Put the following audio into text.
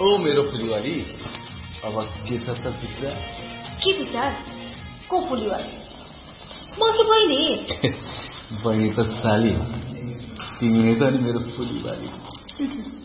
ओ मेरो फुलीवाली, अब के छ त विचार? के विचार? को फुलीवाली? म के बहिनी? बहिनी त साली, तिमी नै त नि मेरो फुलीवाली।